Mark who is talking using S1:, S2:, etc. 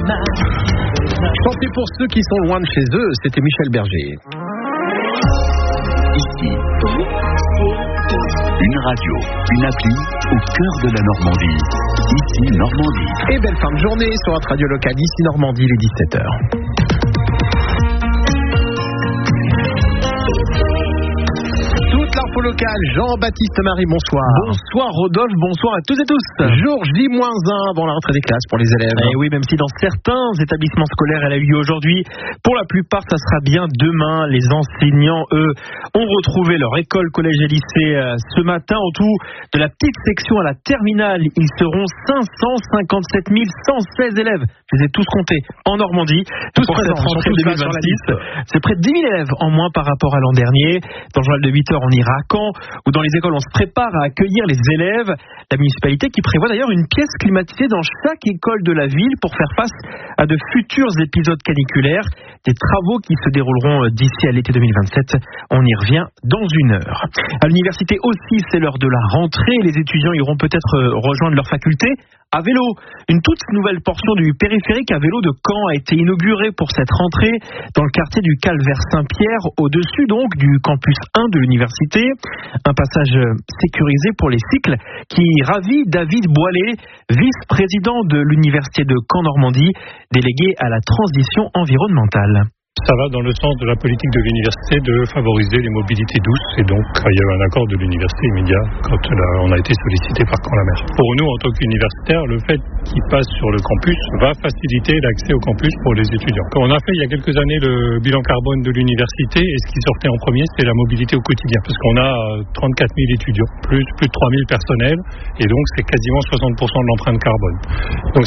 S1: Chanter pour ceux qui sont loin de chez eux, c'était Michel Berger.
S2: Ici, une radio, une appli au cœur de la Normandie. Ici, Normandie.
S1: Et belle fin de journée sur notre radio locale, ici Normandie, les 17h. L'info locale, Jean-Baptiste Marie, bonsoir.
S3: Bonsoir Rodolphe, bonsoir à tous et tous.
S1: Jour J-1 avant la rentrée des classes pour les élèves.
S3: Et oui, même si dans certains établissements scolaires elle a eu lieu aujourd'hui, pour la plupart ça sera bien demain. Les enseignants, eux, ont retrouvé leur école, collège et lycée ce matin. En tout, de la petite section à la terminale, ils seront 557 116 élèves. Je les ai tous comptés en Normandie. Tous pour cette rentrée 2026. C'est près de 10 000 élèves en moins par rapport à l'an dernier. Dans le journal de 8h, on ira à Caen, où dans les écoles on se prépare à accueillir les élèves. La municipalité qui prévoit d'ailleurs une pièce climatisée dans chaque école de la ville pour faire face à de futurs épisodes caniculaires. Des travaux qui se dérouleront d'ici à l'été 2027. On y revient dans une heure. À l'université aussi, c'est l'heure de la rentrée. Les étudiants iront peut-être rejoindre leur faculté à vélo. Une toute nouvelle portion du périphérique à vélo de Caen a été inaugurée pour cette rentrée dans le quartier du Calvaire Saint-Pierre, au-dessus donc du campus 1 de l'université. Un passage sécurisé pour les cycles qui ravit David Boilet, vice-président de l'université de Caen-Normandie, délégué à la transition environnementale.
S4: Ça va dans le sens de la politique de l'université de favoriser les mobilités douces et donc il y a eu un accord de l'université immédiat quand on a été sollicité par Caen-la-Mer. Pour nous en tant qu'universitaires, le fait qu'ils passent sur le campus va faciliter l'accès au campus pour les étudiants. Quand on a fait il y a quelques années le bilan carbone de l'université et ce qui sortait en premier c'était la mobilité au quotidien parce qu'on a 34 000 étudiants, plus de 3 000 personnels et donc c'est quasiment 60% de l'empreinte carbone. Donc